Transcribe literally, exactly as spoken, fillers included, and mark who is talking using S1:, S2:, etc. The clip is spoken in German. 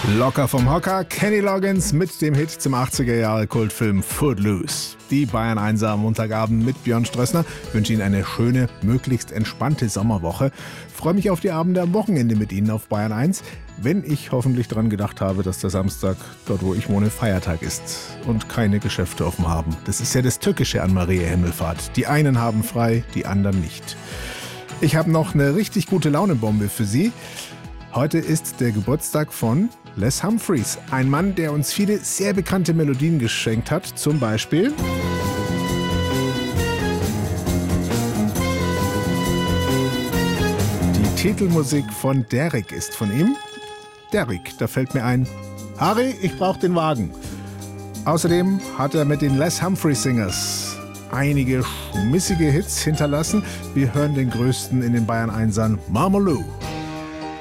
S1: Locker vom Hocker, Kenny Loggins mit dem Hit zum achtziger-Jahre-Kultfilm Footloose. Die Bayern eins am Montagabend mit Björn Strössner. Ich wünsche Ihnen eine schöne, möglichst entspannte Sommerwoche. Freue mich auf die Abende am Wochenende mit Ihnen auf Bayern eins, wenn ich hoffentlich daran gedacht habe, dass der Samstag, dort wo ich wohne, Feiertag ist und keine Geschäfte offen haben. Das ist ja das Tückische an Maria Himmelfahrt. Die einen haben frei, die anderen nicht. Ich habe noch eine richtig gute Launebombe für Sie. Heute ist der Geburtstag von Les Humphreys, ein Mann, der uns viele sehr bekannte Melodien geschenkt hat, zum Beispiel die Titelmusik von Derrick ist von ihm. Derrick, da fällt mir ein, Harry, ich brauch den Wagen. Außerdem hat er mit den Les Humphrey Singers einige schmissige Hits hinterlassen. Wir hören den größten in den Bayern Einsern, Mama Lou.